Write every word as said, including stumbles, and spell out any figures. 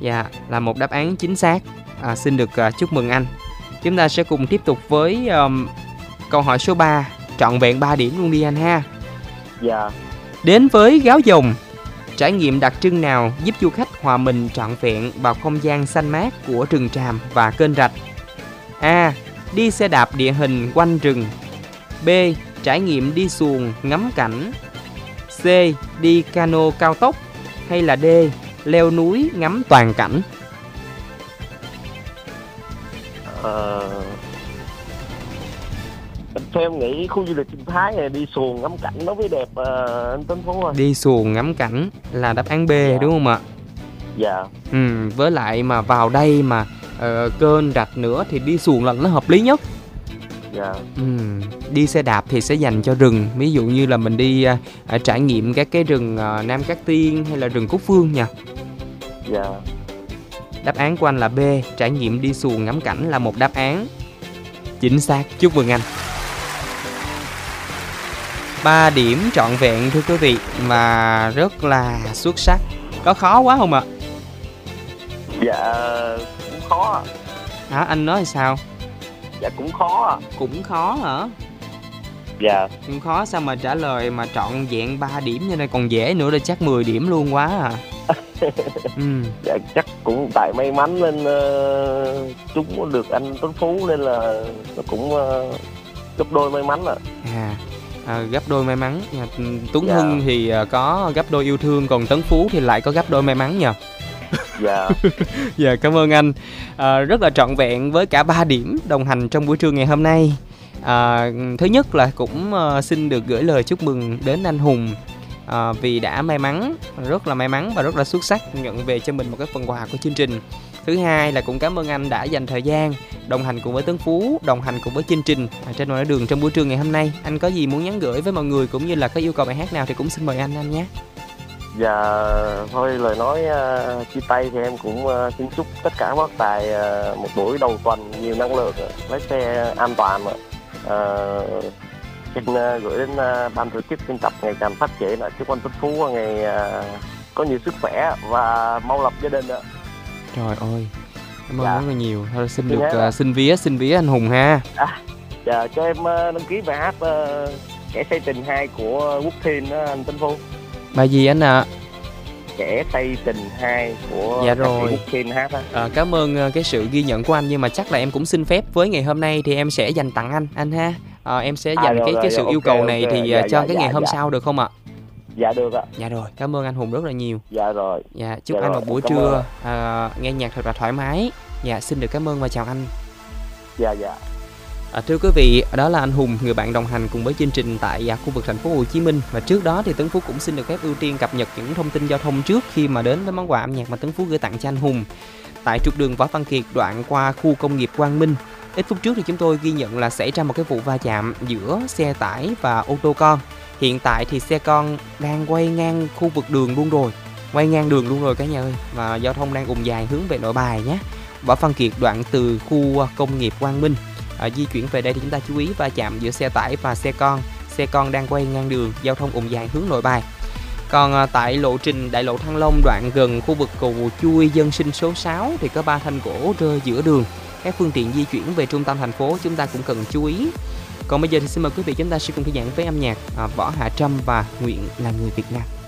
Dạ, là một đáp án chính xác. À, xin được uh, chúc mừng anh. Chúng ta sẽ cùng tiếp tục với um, câu hỏi số ba, trọn vẹn ba điểm luôn đi anh ha. Dạ. Đến với Gáo Dòng, trải nghiệm đặc trưng nào giúp du khách hòa mình trọn vẹn vào không gian xanh mát của rừng tràm và kênh rạch? A. Đi xe đạp địa hình quanh rừng. B. Trải nghiệm đi xuồng ngắm cảnh. C. Đi cano cao tốc. Hay là D. Leo núi ngắm toàn cảnh. Ờ... Theo em nghĩ khu du lịch sinh thái này đi xuồng ngắm cảnh nó mới đẹp uh, anh Tuấn Phú ơi. Đi xuồng ngắm cảnh là đáp án B, dạ. đúng không ạ? Dạ. Ừ, với lại mà vào đây mà uh, kênh rạch nữa thì đi xuồng là nó hợp lý nhất. Dạ. Ừ, đi xe đạp thì sẽ dành cho rừng, ví dụ như là mình đi uh, trải nghiệm các cái rừng uh, Nam Cát Tiên hay là rừng Cúc Phương nha. Dạ. Đáp án của anh là B, trải nghiệm đi xuồng ngắm cảnh là một đáp án chính xác. Chúc mừng anh. ba điểm trọn vẹn thưa quý vị, mà rất là xuất sắc. Có khó quá không ạ? Dạ cũng khó. Hả, anh nói sao? Dạ cũng khó. Cũng khó hả? Dạ. Cũng khó, sao mà trả lời mà trọn vẹn ba điểm như này, còn dễ nữa là chắc mười điểm luôn quá à. ừ. Dạ chắc cũng tại may mắn nên uh, chúng được anh Tuấn Phú nên là nó cũng uh, gấp đôi may mắn à. À, à gấp đôi may mắn. Tuấn dạ. Hưng thì uh, có gấp đôi yêu thương, còn Tấn Phú thì lại có gấp đôi may mắn nha. Dạ. Dạ, cảm ơn anh. À, rất là trọn vẹn với cả ba điểm đồng hành trong buổi trưa ngày hôm nay. À, thứ nhất là cũng uh, xin được gửi lời chúc mừng đến anh Hùng, à, vì đã may mắn, rất là may mắn và rất là xuất sắc nhận về cho mình một cái phần quà của chương trình. Thứ hai là cũng cảm ơn anh đã dành thời gian đồng hành cùng với Tấn Phú, đồng hành cùng với chương trình à, trên ngoài đường trong buổi trưa ngày hôm nay. Anh có gì muốn nhắn gửi với mọi người cũng như là có yêu cầu bài hát nào thì cũng xin mời anh anh nhé. Dạ thôi lời nói uh, chia tay thì em cũng uh, xin chúc tất cả các tài uh, một buổi đầu tuần nhiều năng lượng, lái xe an toàn. Uh, xin uh, gửi đến uh, ban tổ chức biên tập ngày càng phát triển, là chúc anh Tuấn Phú ngày uh, có nhiều sức khỏe và mau lập gia đình ạ. Trời ơi, cảm ơn dạ. rất là nhiều. Thôi xin được uh, xin vía xin vía anh Hùng ha. À, dạ cho em uh, đăng ký bài hát uh, Kẻ Say Tình hai của Quốc Thiên đó anh Tuấn Phú. Bài gì anh ạ? À? Kẻ Say Tình hai của dạ rồi. Quốc Thiên hát á. À, cảm ơn uh, cái sự ghi nhận của anh, nhưng mà chắc là em cũng xin phép với ngày hôm nay thì em sẽ dành tặng anh anh ha. À, em sẽ dành à, rồi, cái cái rồi, sự rồi, yêu okay, cầu này okay. thì dạ, cho dạ, cái ngày dạ, hôm dạ. sau được không ạ? Dạ được ạ. Dạ rồi, cảm ơn anh Hùng rất là nhiều. Dạ rồi. Dạ, chúc dạ anh rồi, một buổi trưa à, nghe nhạc thật là thoải mái. Dạ, xin được cảm ơn và chào anh. Dạ dạ. À, thưa quý vị, đó là anh Hùng, người bạn đồng hành cùng với chương trình tại à, khu vực thành phố Hồ Chí Minh. Và trước đó thì Tấn Phú cũng xin được phép ưu tiên cập nhật những thông tin giao thông trước khi mà đến với món quà âm nhạc mà Tấn Phú gửi tặng cho anh Hùng. Tại trục đường Võ Văn Kiệt đoạn qua khu công nghiệp Quang Minh, ít phút trước thì chúng tôi ghi nhận là xảy ra một cái vụ va chạm giữa xe tải và ô tô con. Hiện tại thì xe con đang quay ngang khu vực đường luôn rồi, quay ngang đường luôn rồi cả nhà ơi, và giao thông đang ùn dài hướng về Nội Bài nhé. Võ Văn Kiệt đoạn từ khu công nghiệp Quang Minh à, di chuyển về đây thì chúng ta chú ý va chạm giữa xe tải và xe con. Xe con đang quay ngang đường, giao thông ùn dài hướng Nội Bài. Còn à, tại lộ trình đại lộ Thăng Long đoạn gần khu vực cầu Chui Dân Sinh số sáu thì có ba thanh gỗ rơi giữa đường. Các phương tiện di chuyển về trung tâm thành phố chúng ta cũng cần chú ý. Còn bây giờ thì xin mời quý vị chúng ta sẽ cùng thư giãn với âm nhạc à, Võ Hạ Trâm và Nguyện Là Người Việt Nam.